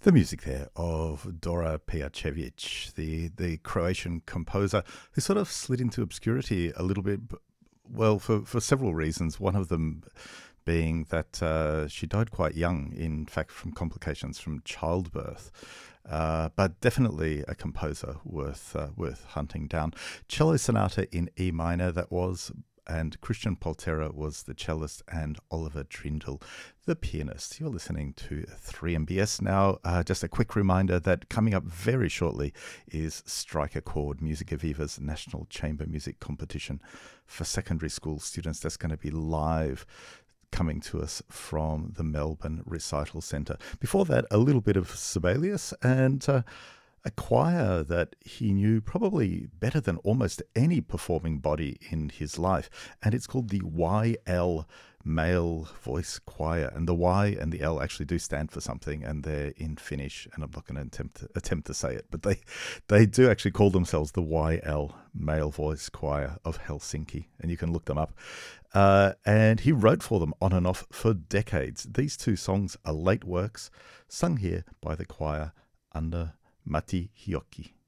The music there of Dora Pejacevic, the Croatian composer who sort of slid into obscurity a little bit, well, for several reasons. One of them being that she died quite young, in fact, from complications from childbirth. But definitely a composer worth hunting down. Cello Sonata in E minor, that was, and Christian Poltera was the cellist, and Oliver Trindle, the pianist. You're listening to 3MBS now. Just a quick reminder that coming up very shortly is Strike a Chord, Musica Viva's National Chamber Music Competition for secondary school students. That's going to be live, coming to us from the Melbourne Recital Centre. Before that, a little bit of Sibelius and a choir that he knew probably better than almost any performing body in his life, and it's called the YL Male Voice Choir. And the Y and the L actually do stand for something, and they're in Finnish, and I'm not going to attempt to say it, but they do actually call themselves the YL Male Voice Choir of Helsinki, and you can look them up. And he wrote for them on and off for decades. These two songs are late works, sung here by the choir under Matti Hiokki.